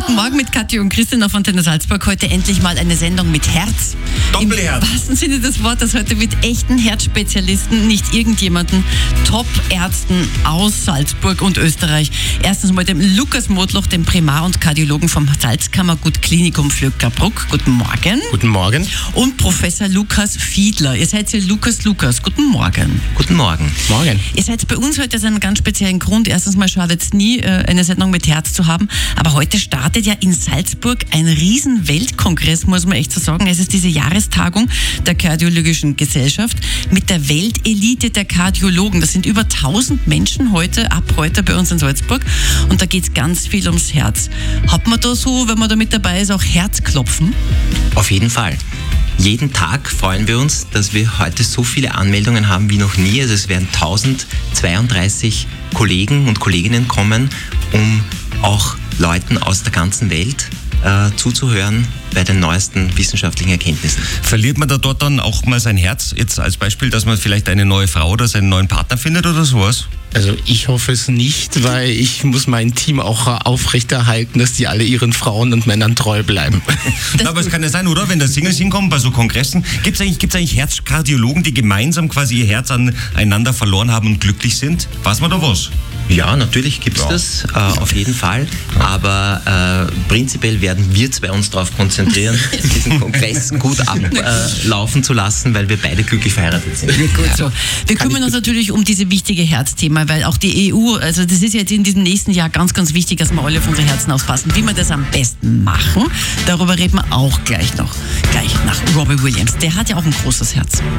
Guten Morgen mit Kathi und Christian auf Antenne Salzburg. Heute endlich mal eine Sendung mit Herz. Doppelherz. Im wahrsten Sinne des Wortes heute mit echten Herzspezialisten, nicht irgendjemanden, Top-Ärzten aus Salzburg und Österreich. Erstens mal dem Lukas Modloch, dem Primar- und Kardiologen vom Salzkammergut Klinikum Vöcklabruck. Guten Morgen. Guten Morgen. Und Professor Lukas Fiedler. Ihr seid hier Lukas. Guten Morgen. Guten Morgen. Morgen. Ihr seid bei uns heute aus einem ganz speziellen Grund. Erstens mal schadet es nie, eine Sendung mit Herz zu haben. Aber heute startet ja in Salzburg ein riesen Weltkongress, muss man echt so sagen. Es ist diese Jahrestagung der Kardiologischen Gesellschaft mit der Weltelite der Kardiologen. Das sind über 1000 Menschen ab heute bei uns in Salzburg. Und da geht es ganz viel ums Herz. Hat man da so, wenn man da mit dabei ist, auch Herzklopfen? Auf jeden Fall. Jeden Tag freuen wir uns, dass wir heute so viele Anmeldungen haben wie noch nie. Also es werden 1032 Kollegen und Kolleginnen kommen, um auch Leuten aus der ganzen Welt zuzuhören bei den neuesten wissenschaftlichen Erkenntnissen. Verliert man da dort dann auch mal sein Herz? Jetzt als Beispiel, dass man vielleicht eine neue Frau oder seinen neuen Partner findet oder sowas? Also ich hoffe es nicht, weil ich muss mein Team auch aufrechterhalten, dass die alle ihren Frauen und Männern treu bleiben. Aber es kann ja sein, oder? Wenn da Singles hinkommen bei so Kongressen, gibt's eigentlich Herzkardiologen, die gemeinsam quasi ihr Herz aneinander verloren haben und glücklich sind? Weiß man da was? Ja, natürlich gibt's das, auf jeden Fall. Aber prinzipiell werden wir zwei uns darauf konzentrieren, diesen Kongress gut ablaufen zu lassen, weil wir beide glücklich verheiratet sind. Gut so. Wir kümmern uns natürlich um diese wichtige Herzthema, weil auch die EU, also das ist jetzt in diesem nächsten Jahr ganz, ganz wichtig, dass wir alle auf unsere Herzen aufpassen. Wie wir das am besten machen, darüber reden wir auch gleich nach Robbie Williams. Der hat ja auch ein großes Herz.